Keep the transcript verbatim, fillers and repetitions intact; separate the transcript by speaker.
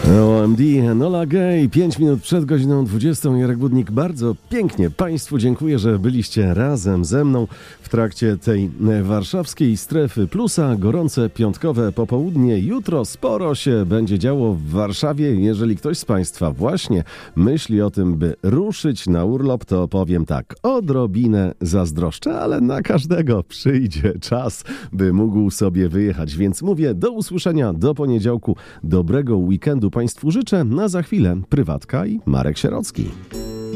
Speaker 1: O M D, Enola Gay, pięć minut przed godziną dwudziestą. Jarek Budnik, bardzo pięknie Państwu dziękuję, że byliście razem ze mną w trakcie tej warszawskiej strefy plusa. Gorące piątkowe popołudnie. Jutro sporo się będzie działo w Warszawie. Jeżeli ktoś z Państwa właśnie myśli o tym, by ruszyć na urlop, to powiem tak, odrobinę zazdroszczę, ale na każdego przyjdzie czas, by mógł sobie wyjechać. Więc mówię do usłyszenia do poniedziałku. Dobrego weekendu Państwu życzę, na za chwilę Prywatka i Marek Sierocki.